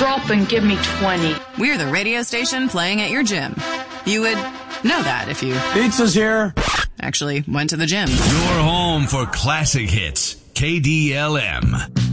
drop and give me 20. We're the radio station playing at your gym. You would know that if you... Pizza's here. Actually went to the gym. Your home for classic hits. KDLM.